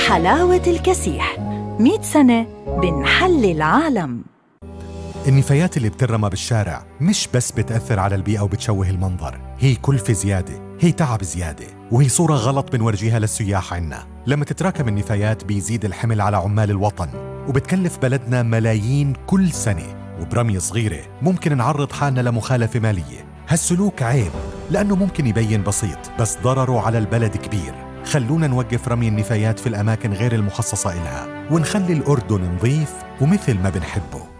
حلاوة الكسيح، 100 سنة بنحل العالم. النفايات اللي بترمى بالشارع مش بس بتأثر على البيئة وبتشوه المنظر، هي كلفة زيادة، هي تعب زيادة، وهي صورة غلط بنورجيها للسياح عنا. لما تتراكم النفايات بيزيد الحمل على عمال الوطن، وبتكلف بلدنا ملايين كل سنة، وبرمية صغيرة ممكن نعرض حالنا لمخالفة مالية. هالسلوك عيب لأنه ممكن يبين بسيط بس ضرره على البلد كبير. خلونا نوقف رمي النفايات في الأماكن غير المخصصة إلها، ونخلي الأردن نظيف ومثل ما بنحبه.